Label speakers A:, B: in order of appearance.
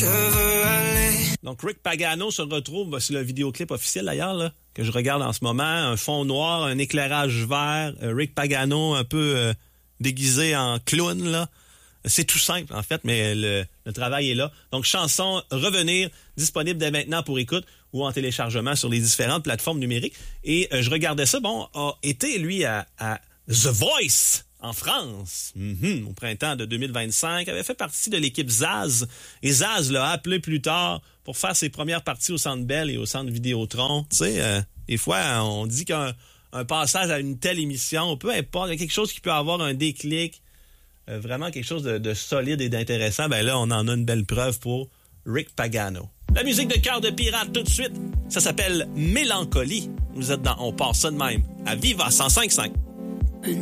A: je veux aller.
B: Donc, Rick Pagano se retrouve, c'est le vidéoclip officiel d'ailleurs, là, que je regarde en ce moment. Un fond noir, un éclairage vert, Rick Pagano un peu déguisé en clown, là. C'est tout simple, en fait, mais le travail est là. Donc, chanson Revenir, disponible dès maintenant pour écoute ou en téléchargement sur les différentes plateformes numériques. Et je regardais ça, a été, lui, à The Voice en France, au printemps de 2025. Avait fait partie de l'équipe Zaz. Et Zaz l'a appelé plus tard pour faire ses premières parties au Centre Bell et au Centre Vidéotron. Tu sais, des fois, on dit qu'un passage à une telle émission, peu importe, il y a quelque chose qui peut avoir un déclic, vraiment quelque chose de solide et d'intéressant. Ben là, on en a une belle preuve pour Rick Pagano. La musique de Cœur de Pirate tout de suite, ça s'appelle Mélancolie. Vous êtes dans On passe ça de même à Viva 105.5.